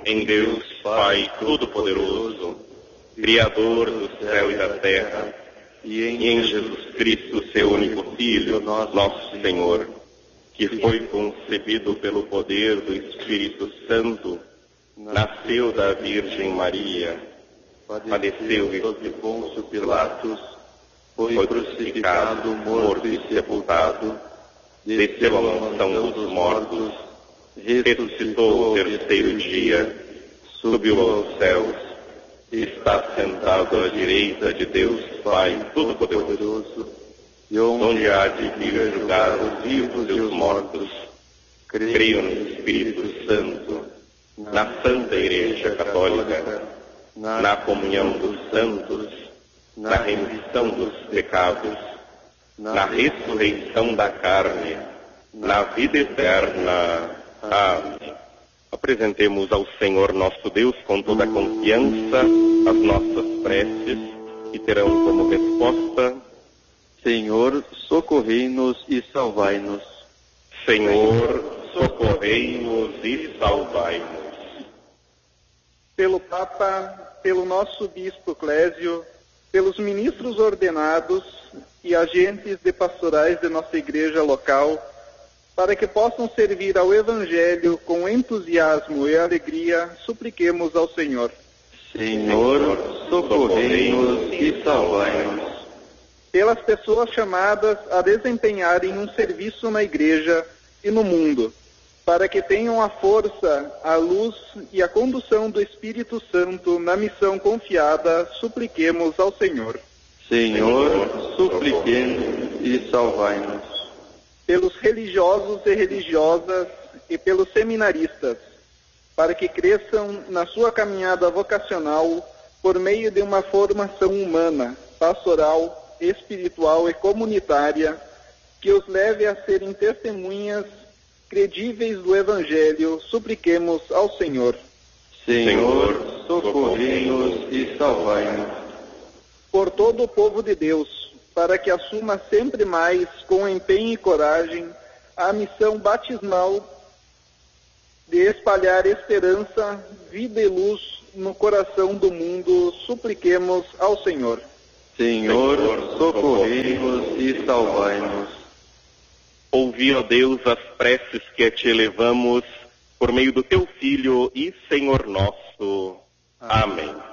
em Deus Pai Todo-Poderoso, Criador do céu e da terra, e em Jesus Cristo, seu único Filho, nosso Senhor, que foi concebido pelo poder do Espírito Santo, nasceu da Virgem Maria, padeceu sob Pôncio Pilatos, foi crucificado, morto e sepultado, desceu à mansão dos mortos, ressuscitou ao terceiro dia, subiu aos céus, está sentado à direita de Deus Pai Todo-Poderoso, e onde há de vir julgar os vivos e os mortos. Creio no Espírito Santo, na Santa Igreja Católica, na comunhão dos santos, na remissão dos pecados, na ressurreição da carne, na vida eterna. Amém. Apresentemos ao Senhor nosso Deus com toda a confiança as nossas preces, que terão como resposta: Senhor, socorrei-nos e salvai-nos. Senhor, socorrei-nos e salvai-nos. Pelo Papa, pelo nosso Bispo Clésio, pelos ministros ordenados e agentes de pastorais de nossa igreja local, para que possam servir ao Evangelho com entusiasmo e alegria, supliquemos ao Senhor. Senhor, socorrei-nos e salvai-nos. Pelas pessoas chamadas a desempenharem um serviço na igreja e no mundo, para que tenham a força, a luz e a condução do Espírito Santo na missão confiada, supliquemos ao Senhor. Senhor, supliquemos e salvai-nos. Pelos religiosos e religiosas e pelos seminaristas, para que cresçam na sua caminhada vocacional por meio de uma formação humana, pastoral, espiritual e comunitária, que os leve a serem testemunhas credíveis do Evangelho, supliquemos ao Senhor. Senhor, socorrei-nos e salvai-nos. Por todo o povo de Deus, para que assuma sempre mais, com empenho e coragem, a missão batismal de espalhar esperança, vida e luz no coração do mundo, supliquemos ao Senhor. Senhor, socorrei-nos e salvai-nos. Ouvi, ó Deus, as preces que te elevamos por meio do teu Filho e Senhor nosso. Amém.